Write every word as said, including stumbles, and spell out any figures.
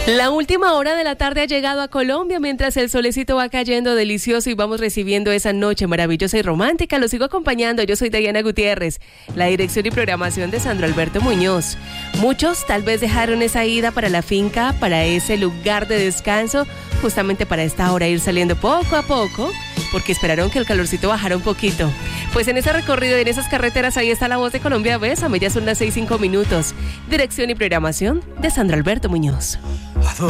La última hora de la tarde ha llegado a Colombia mientras el solecito va cayendo delicioso y vamos recibiendo esa noche maravillosa y romántica. Los sigo acompañando, yo soy Diana Gutiérrez, la dirección y programación de Sandro Alberto Muñoz. Muchos tal vez dejaron esa ida para la finca, para ese lugar de descanso, justamente para esta hora ir saliendo poco a poco, porque esperaron que el calorcito bajara un poquito. Pues en ese recorrido y en esas carreteras, ahí está la voz de Colombia. Bésame, ya son las seis, cinco minutos. Dirección y programación de Sandro Alberto Muñoz.